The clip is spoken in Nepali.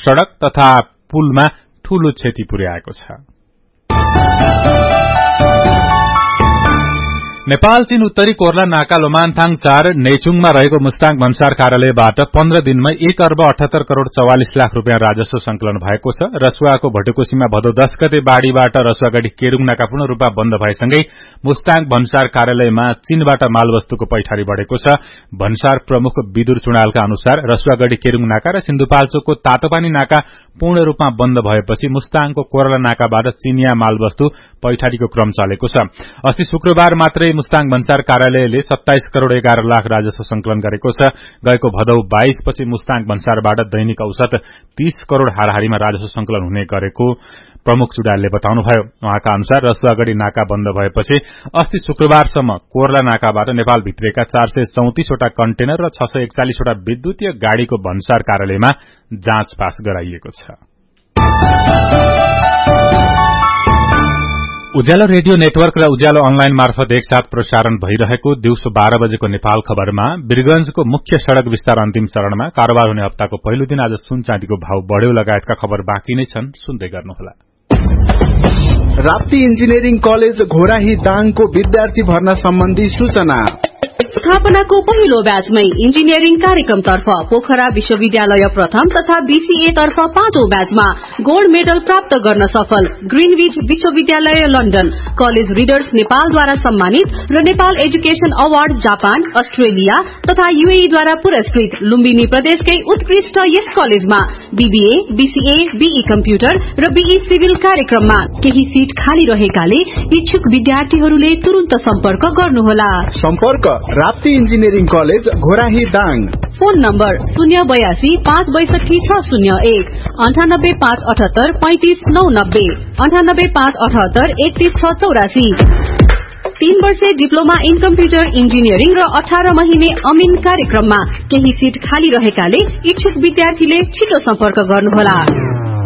सड़क तथा पुलमा ठूलो क्षति पुर्याएको छ। नेपाल चीन उत्तरी कोर्ला नाका लोमानथाङ 4 नेचुङमा रहेको मुस्ताङ भन्सार कार्यालयबाट 15 दिनमा 1 अर्ब 78 करोड़ 44 लाख रुपियाँ राजस्व संकलन भएको छ। रसुवाको भटुकोसीमा भदौ 10 गते बाढ़ीबाट रसुवागढ़ी केरुङ नाका पूर्ण रूपमा बन्द भएसँगै मुस्ताङ भन्सार कार्यालयमा चीनबाट मालवस्तुको पैठारी बढ़ेको छ। भन्सार प्रमुख विदुर चुडालका अनुसार रसुवागढ़ी केरुङ नाका र सिन्धुपाल्चोकको तातोपानी नाका पूर्ण रूपमा बन्द भएपछि मुस्ताङको कोर्ला नाकाबाट चीनिया मालवस्तु पैठारीको क्रम चलेको छ। अस्ति शुक्रबार मात्रै मुस्ताङ भन्सार कार्यालयले 27 करोड़ 11 लाख राजस्व संकलन गरेको छ। गएको भदौ 22 पछि मुस्ताङ भन्सारबाट दैनिक औसत 30 करोड़ हाराहारीमा राजस्व संकलन हुने गरेको प्रमुख चुडालले बताउनुभयो। उहाँका अनुसार रसुवागढ़ी नाका बन्द भएपछि अस्ति शुक्रबारसम्म कोर्ला नाकाबाट नेपाल भित्रेका 434 वटा कन्टेनर र 641 वटा विद्युतीय गाड़ीको भन्सार कार्यालयमा जाँच पास गराइएको छ। उज्यालो रेडियो नेटवर्क र उज्यालो अनलाइन मार्फत एकसाथ प्रसारण भइरहेको दिउँसो 12 बजेको नेपाल खबरमा वीरगंजको मुख्य सड़क विस्तार अन्तिम चरणमा कारोबार हुने हप्ताको पहिलो दिन आज सुन चाँदीको भाव बढ्यो लगायतका खबर बाँकी नै छन्, सुन्दै गर्नुहोला। राप्ती इन्जिनियरिङ कलेज घोराही दाङको विद्यार्थी भर्ना सम्बन्धी सूचना। स्थापनाको पहिलो ब्याचमै इन्जिनियरिङ कार्यक्रमतर्फ पोखरा विश्वविद्यालय प्रथम तथा बीसीए तर्फ 5औं ब्याचमा गोल्ड मेडल प्राप्त गर्न सफल ग्रीनविच विश्वविद्यालय लन्डन कलेज रिडर्स नेपालद्वारा सम्मानित र Nepal education award Japan, Australia तथा यूएईद्वारा पुरस्कृत लुम्बिनी प्रदेशकै उत्कृष्ट यस कलेजमा बीबीए, बीसीए, बीई कम्प्युटर र बीई सिभिल कार्यक्रममा केही सीट खाली रहेकाले इच्छुक विद्यार्थीहरूले तुरुन्त सम्पर्क गर्नुहोला। सम्पर्क Rapti engineering college Ghorahi Dang. Phone number 082 562 601 98 578 35 990 98 578 31 684। 3 वर्षे डिप्लोमा इन कम्प्युटर इन्जिनियरिङ र 18 महिने अमिन कार्यक्रममा केही सीट खाली रहेकाले इच्छुक विद्यार्थीले छिटो सम्पर्क गर्नुहोला।